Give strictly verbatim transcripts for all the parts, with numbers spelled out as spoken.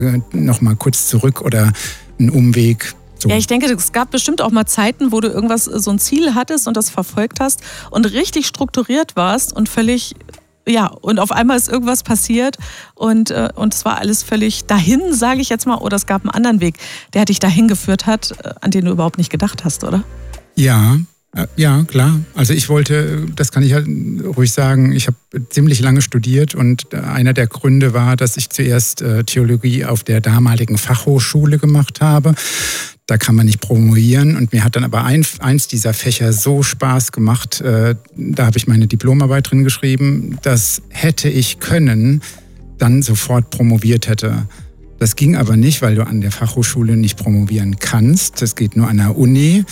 äh, nochmal kurz zurück oder einen Umweg. So. Ja, ich denke, es gab bestimmt auch mal Zeiten, wo du irgendwas, so ein Ziel hattest und das verfolgt hast und richtig strukturiert warst und völlig, ja, und auf einmal ist irgendwas passiert und, äh, und es war alles völlig dahin, sage ich jetzt mal, oder es gab einen anderen Weg, der dich dahin geführt hat, an den du überhaupt nicht gedacht hast, oder? Ja, ja, klar. Also ich wollte, das kann ich halt ruhig sagen, ich habe ziemlich lange studiert und einer der Gründe war, dass ich zuerst Theologie auf der damaligen Fachhochschule gemacht habe. Da kann man nicht promovieren und mir hat dann aber ein, eins dieser Fächer so Spaß gemacht, äh, da habe ich meine Diplomarbeit drin geschrieben, das hätte ich können, dann sofort promoviert hätte. Das ging aber nicht, weil du an der Fachhochschule nicht promovieren kannst. Das geht nur an der Uni.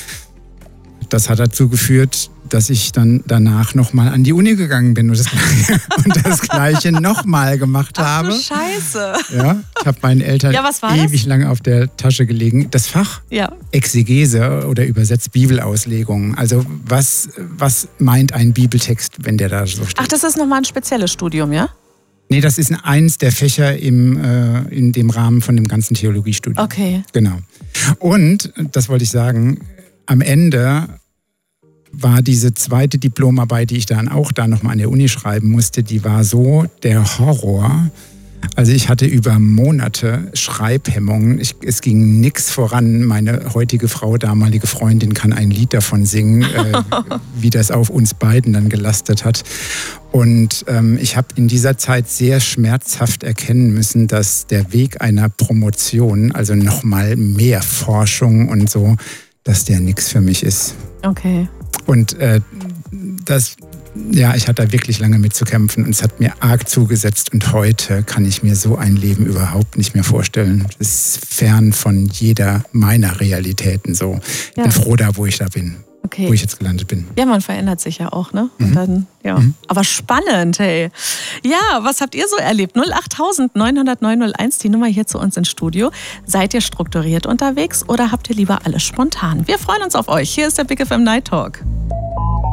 Das hat dazu geführt, dass ich dann danach nochmal an die Uni gegangen bin und das, und das Gleiche nochmal gemacht habe. Ach du Scheiße. Ja, ich habe meinen Eltern ja, was war ewig das? lange auf der Tasche gelegen. Das Fach ja. Exegese oder übersetzt Bibelauslegung. Also was, was meint ein Bibeltext, wenn der da so steht? Ach, das ist nochmal ein spezielles Studium, ja? Nee, das ist eins der Fächer im, äh, in dem Rahmen von dem ganzen Theologiestudium. Okay. Genau. Und, das wollte ich sagen, am Ende war diese zweite Diplomarbeit, die ich dann auch da nochmal an der Uni schreiben musste, die war so der Horror. Also ich hatte über Monate Schreibhemmungen. Ich, es ging nichts voran. Meine heutige Frau, damalige Freundin, kann ein Lied davon singen, äh, wie das auf uns beiden dann gelastet hat. Und ähm, ich habe in dieser Zeit sehr schmerzhaft erkennen müssen, dass der Weg einer Promotion, also nochmal mehr Forschung und so, dass der nichts für mich ist. Okay. Und äh, das, ja, ich hatte da wirklich lange mit zu kämpfen und es hat mir arg zugesetzt und heute kann ich mir so ein Leben überhaupt nicht mehr vorstellen. Das ist fern von jeder meiner Realitäten so. Ich ja. bin froh da, wo ich da bin. Okay. Wo ich jetzt gelandet bin. Ja, man verändert sich ja auch, ne? Und mhm. dann, ja. Mhm. Aber spannend, hey. Ja, was habt ihr so erlebt? null acht neun null null neun null eins, die Nummer hier zu uns ins Studio. Seid ihr strukturiert unterwegs oder habt ihr lieber alles spontan? Wir freuen uns auf euch. Hier ist der Big F M Night Talk.